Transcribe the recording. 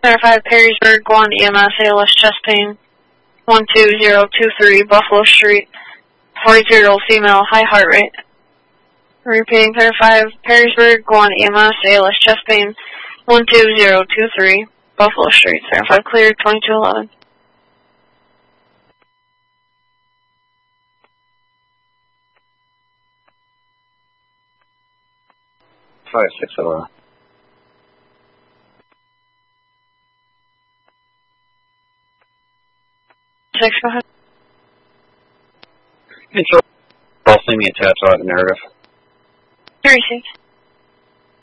Center 5, Perrysburg, go on EMS, ALS, chest pain. 12023, Buffalo Street. 42-year-old female, high heart rate. Repeating, Center 5, Perrysburg, go on EMS, ALS, chest pain. 12023, Buffalo Street. Center 5, cleared, 2211. 5611. 6, go ahead. Control, send me attached on the narrative. 36.